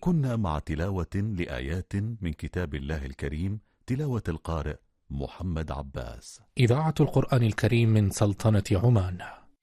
كنا مع تلاوة لآيات من كتاب الله الكريم، تلاوة القارئ محمد عباس. إذاعة القرآن الكريم من سلطنة عمان.